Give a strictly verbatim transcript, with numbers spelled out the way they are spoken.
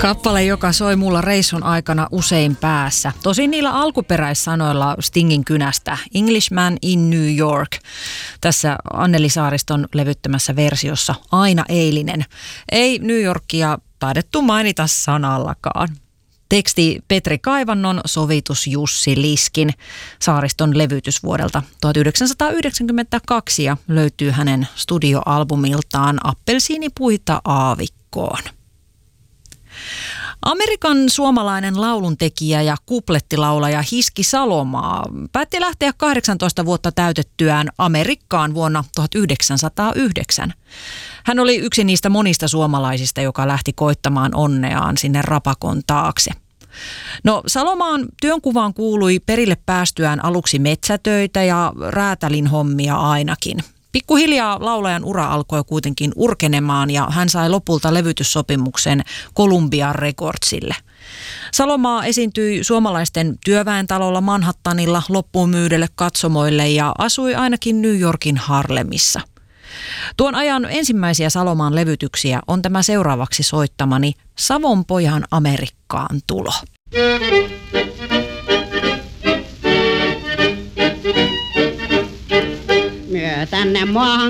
Kappale, joka soi mulla reissun aikana usein päässä. Tosin niillä alkuperäissanoilla Stingin kynästä Englishman in New York. Tässä Anneli Saariston levyttämässä versiossa aina eilinen. Ei New Yorkia taidettu mainita sanallakaan. Teksti Petri Kaivannon, sovitus Jussi Liskin. Saariston levytys vuodelta tuhatyhdeksänsataayhdeksänkymmentäkaksi ja löytyy hänen studioalbumiltaan Appelsiinipuita aavikkoon. Amerikan suomalainen lauluntekijä ja kuplettilaulaja Hiski Salomaa päätti lähteä kahdeksantoista vuotta täytettyään Amerikkaan vuonna tuhatyhdeksänsataayhdeksän. Hän oli yksi niistä monista suomalaisista, joka lähti koittamaan onneaan sinne rapakon taakse. No, Salomaan työnkuvaan kuului perille päästyään aluksi metsätöitä ja räätälin hommia ainakin. Pikkuhiljaa laulajan ura alkoi kuitenkin urkenemaan ja hän sai lopulta levytyssopimuksen Columbia Recordsille. Salomaa esiintyi suomalaisten työväentalolla Manhattanilla loppuun myydelle katsomoille ja asui ainakin New Yorkin Harlemissa. Tuon ajan ensimmäisiä Salomaan levytyksiä on tämä seuraavaksi soittamani Savon pojan Amerikkaan tulo. Myö tänne maahan